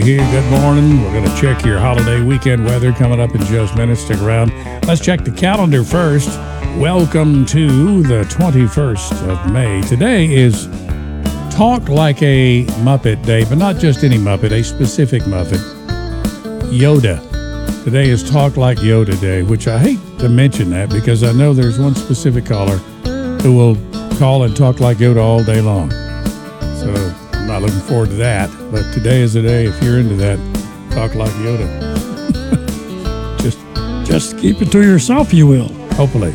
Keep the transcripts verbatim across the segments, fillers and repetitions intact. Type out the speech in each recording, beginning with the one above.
Here, good morning. We're going to check your holiday weekend weather coming up in just minutes. Stick around. Let's check the calendar first. Welcome to the twenty-first of May. Today is Talk Like a Muppet Day, but not just any Muppet, a specific Muppet. Yoda. Today is Talk Like Yoda Day, which I hate to mention that because I know there's one specific caller who will call and talk like Yoda all day long. So I'm not looking forward to that, but today is the day. If you're into that, talk like Yoda. just Just keep it to yourself, you will. hopefully.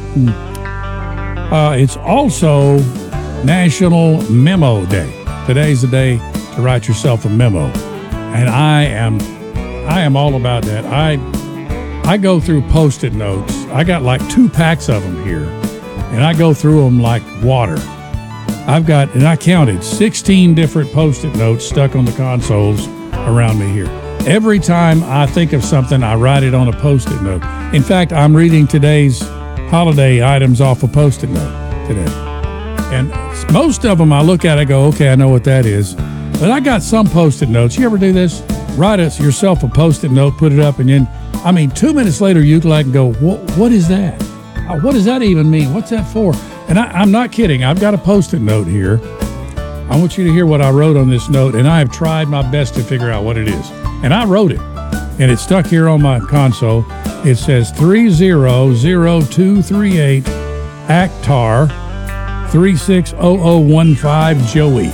Uh, it's also National Memo Day. Today's the day to write yourself a memo, and I am, I am all about that. I, I go through Post-it notes. I got like two packs of them here, and I go through them like water. I've got, and I counted sixteen different Post-it notes stuck on the consoles around me here. Every time I think of something, I write it on a Post-it note. In fact, I'm reading today's holiday items off a Post-it note today. And most of them I look at, I go, okay, I know what that is. But I got some Post-it notes. You ever do this? Write us yourself a Post-it note, put it up, and then, I mean, two minutes later, you like and go, what, what is that? What does that even mean? What's that for? And I, I'm not kidding. I've got a Post-it note here. I want you to hear what I wrote on this note, and I have tried my best to figure out what it is. And I wrote it, and it's stuck here on my console. It says three zero zero two three eight Actar three six zero zero one five Joey.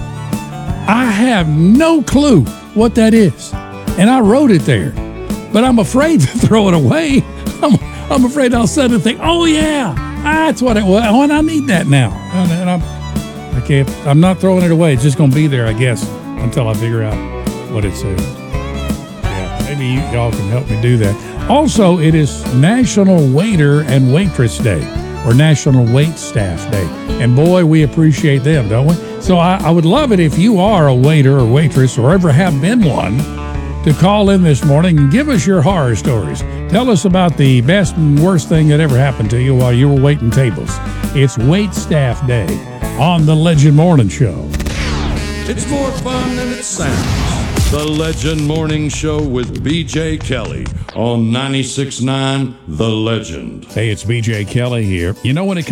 I have no clue what that is, and I wrote it there, but I'm afraid to throw it away. I'm, I'm afraid I'll suddenly think, oh yeah, that's what it was. Oh, and I need that now. And, and I'm, I can't. I'm not throwing it away. It's just going to be there, I guess, until I figure out what it says. Yeah, maybe you, y'all can help me do that. Also, it is National Waiter and Waitress Day, or National Wait Staff Day. And boy, we appreciate them, don't we? So I, I would love it if you are a waiter or waitress or ever have been one to call in this morning and give us your horror stories. Tell us about the best and worst thing that ever happened to you while you were waiting tables. It's Wait Staff Day on the Legend Morning Show. It's more fun than it sounds. The Legend Morning Show with B J Kelly on ninety-six point nine The Legend. Hey, it's B J Kelly here. You know, when it comes